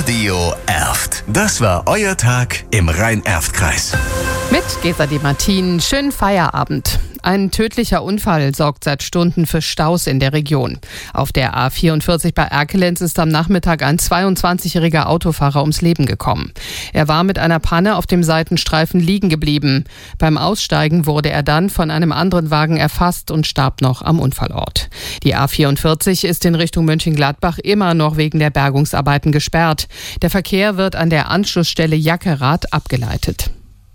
Radio Erft. Das war euer Tag im Rhein-Erft-Kreis. Mit Gesa Di Martin, schönen Feierabend. Ein tödlicher Unfall sorgt seit Stunden für Staus in der Region. Auf der A44 bei Erkelenz ist am Nachmittag ein 22-jähriger Autofahrer ums Leben gekommen. Er war mit einer Panne auf dem Seitenstreifen liegen geblieben. Beim Aussteigen wurde er dann von einem anderen Wagen erfasst und starb noch am Unfallort. Die A44 ist in Richtung Mönchengladbach immer noch wegen der Bergungsarbeiten gesperrt. Der Verkehr wird an der Anschlussstelle Jackerath abgeleitet.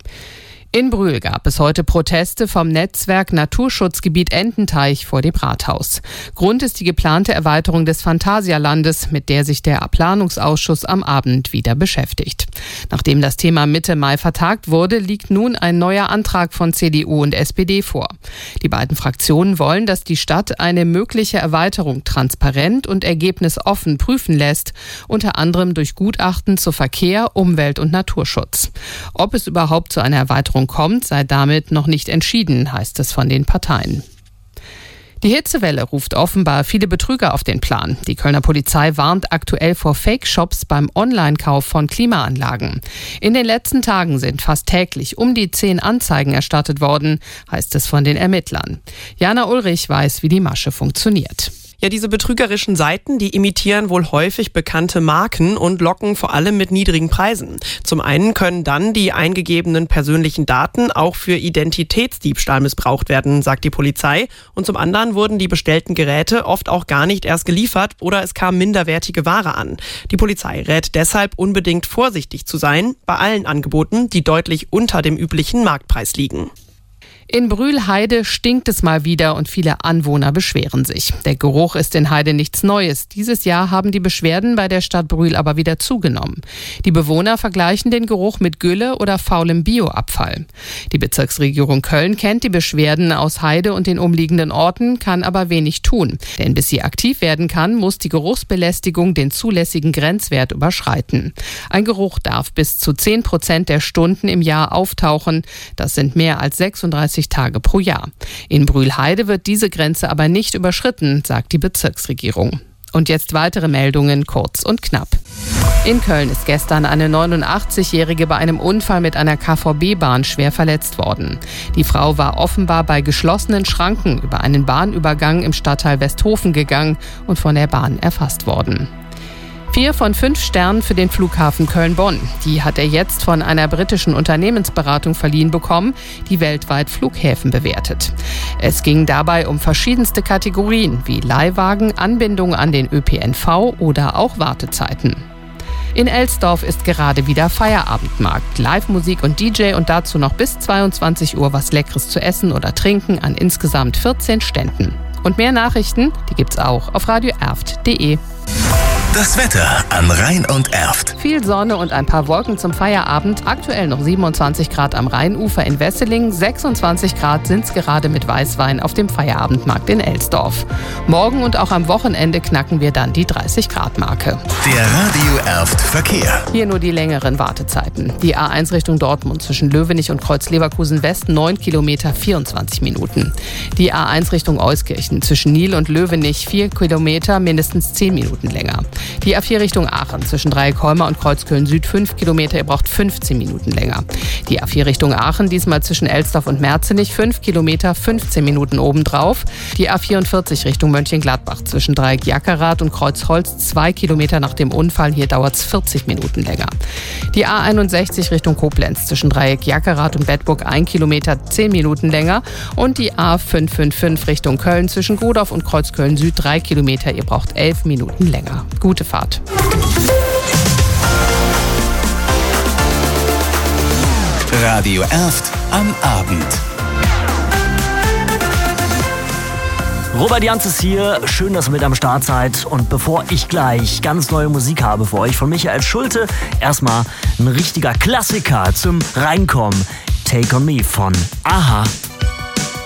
In Brühl gab es heute Proteste vom Netzwerk Naturschutzgebiet Ententeich vor dem Rathaus. Grund ist die geplante Erweiterung des Phantasialandes, mit der sich der Planungsausschuss am Abend wieder beschäftigt. Nachdem das Thema Mitte Mai vertagt wurde, liegt nun ein neuer Antrag von CDU und SPD vor. Die beiden Fraktionen wollen, dass die Stadt eine mögliche Erweiterung transparent und ergebnisoffen prüfen lässt, unter anderem durch Gutachten zu Verkehr, Umwelt und Naturschutz. Ob es überhaupt zu einer Erweiterung kommt, sei damit noch nicht entschieden, heißt es von den Parteien. Die Hitzewelle ruft offenbar viele Betrüger auf den Plan. Die Kölner Polizei warnt aktuell vor Fake-Shops beim Online-Kauf von Klimaanlagen. In den letzten Tagen sind fast täglich um die 10 Anzeigen erstattet worden, heißt es von den Ermittlern. Jana Ulrich weiß, wie die Masche funktioniert. Ja, diese betrügerischen Seiten, die imitieren wohl häufig bekannte Marken und locken vor allem mit niedrigen Preisen. Zum einen können dann die eingegebenen persönlichen Daten auch für Identitätsdiebstahl missbraucht werden, sagt die Polizei. Und zum anderen wurden die bestellten Geräte oft auch gar nicht erst geliefert oder es kam minderwertige Ware an. Die Polizei rät deshalb unbedingt vorsichtig zu sein bei allen Angeboten, die deutlich unter dem üblichen Marktpreis liegen. In Brühl-Heide stinkt es mal wieder und viele Anwohner beschweren sich. Der Geruch ist in Heide nichts Neues. Dieses Jahr haben die Beschwerden bei der Stadt Brühl aber wieder zugenommen. Die Bewohner vergleichen den Geruch mit Gülle oder faulem Bioabfall. Die Bezirksregierung Köln kennt die Beschwerden aus Heide und den umliegenden Orten, kann aber wenig tun. Denn bis sie aktiv werden kann, muss die Geruchsbelästigung den zulässigen Grenzwert überschreiten. Ein Geruch darf bis zu 10% der Stunden im Jahr auftauchen. Das sind mehr als 36 Tage pro Jahr. In Brühl-Heide wird diese Grenze aber nicht überschritten, sagt die Bezirksregierung. Und jetzt weitere Meldungen, kurz und knapp. In Köln ist gestern eine 89-Jährige bei einem Unfall mit einer KVB-Bahn schwer verletzt worden. Die Frau war offenbar bei geschlossenen Schranken über einen Bahnübergang im Stadtteil Westhofen gegangen und von der Bahn erfasst worden. 4 von 5 Sternen für den Flughafen Köln-Bonn. Die hat er jetzt von einer britischen Unternehmensberatung verliehen bekommen, die weltweit Flughäfen bewertet. Es ging dabei um verschiedenste Kategorien wie Leihwagen, Anbindung an den ÖPNV oder auch Wartezeiten. In Elsdorf ist gerade wieder Feierabendmarkt. Live-Musik und DJ und dazu noch bis 22 Uhr was Leckeres zu essen oder trinken an insgesamt 14 Ständen. Und mehr Nachrichten, die gibt's auch auf radioerft.de. Das Wetter an Rhein und Erft. Viel Sonne und ein paar Wolken zum Feierabend. Aktuell noch 27 Grad am Rheinufer in Wesseling. 26 Grad sind's gerade mit Weißwein auf dem Feierabendmarkt in Elsdorf. Morgen und auch am Wochenende knacken wir dann die 30-Grad-Marke. Der Radio Erft Verkehr. Hier nur die längeren Wartezeiten. Die A1 Richtung Dortmund zwischen Löwenich und Kreuz-Leverkusen West 9 Kilometer 24 Minuten. Die A1 Richtung Euskirchen zwischen Nil und Löwenich 4 Kilometer mindestens 10 Minuten länger. Die A4 Richtung Aachen zwischen Dreieckholmer und Kreuzköln Süd 5 Kilometer, ihr braucht 15 Minuten länger. Die A4 Richtung Aachen, diesmal zwischen Elsdorf und Merzenich 5 Kilometer, 15 Minuten obendrauf. Die A44 Richtung Mönchengladbach zwischen Dreieck Jackerath und Kreuzholz 2 Kilometer nach dem Unfall, hier dauert es 40 Minuten länger. Die A61 Richtung Koblenz zwischen Dreieck Jackerath und Bedburg 1 Kilometer, 10 Minuten länger. Und die A555 Richtung Köln zwischen Godorf und Kreuzköln Süd 3 Kilometer, ihr braucht 11 Minuten länger. Gute Fahrt. Radio Erft am Abend. Robert Janz ist hier, schön, dass ihr mit am Start seid. Und bevor ich gleich ganz neue Musik habe für euch von Michael Schulte, erstmal ein richtiger Klassiker zum Reinkommen. Take on Me von Aha.